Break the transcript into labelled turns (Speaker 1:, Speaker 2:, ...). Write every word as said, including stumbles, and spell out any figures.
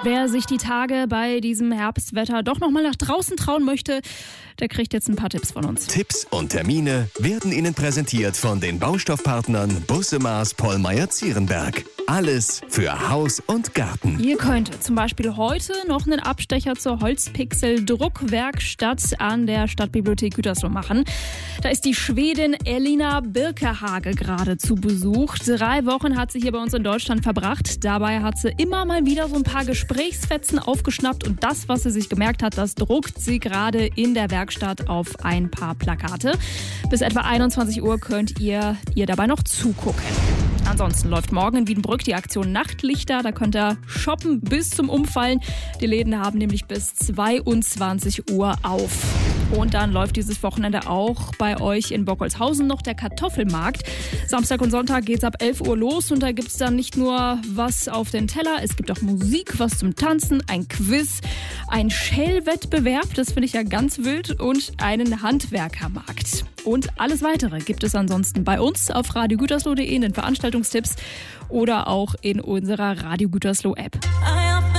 Speaker 1: Wer sich die Tage bei diesem Herbstwetter doch noch mal nach draußen trauen möchte, der kriegt jetzt ein paar Tipps von uns.
Speaker 2: Tipps und Termine werden Ihnen präsentiert von den Baustoffpartnern Busse Maas Pollmeyer-Zierenberg. Alles für Haus und Garten.
Speaker 1: Ihr könnt zum Beispiel heute noch einen Abstecher zur Holzpixel-Druckwerkstatt an der Stadtbibliothek Gütersloh machen. Da ist die Schwedin Elina Birkehage gerade zu Besuch. Drei Wochen hat sie hier bei uns in Deutschland verbracht. Dabei hat sie immer mal wieder so ein paar Gesprächsfetzen aufgeschnappt und das, was sie sich gemerkt hat, das druckt sie gerade in der Werkstatt auf ein paar Plakate. Bis etwa einundzwanzig Uhr könnt ihr ihr dabei noch zugucken. Ansonsten läuft morgen in Wiedenbrück die Aktion Nachtlichter. Da könnt ihr shoppen bis zum Umfallen. Die Läden haben nämlich bis zweiundzwanzig Uhr auf. Und dann läuft dieses Wochenende auch bei euch in Bockholzhausen noch der Kartoffelmarkt. Samstag und Sonntag geht's ab elf Uhr los und da gibt's dann nicht nur was auf den Teller, es gibt auch Musik, was zum Tanzen, ein Quiz, ein Schellwettbewerb, das finde ich ja ganz wild, und einen Handwerkermarkt. Und alles Weitere gibt es ansonsten bei uns auf radio gütersloh punkt de in den Veranstaltungstipps oder auch in unserer Radio Gütersloh App.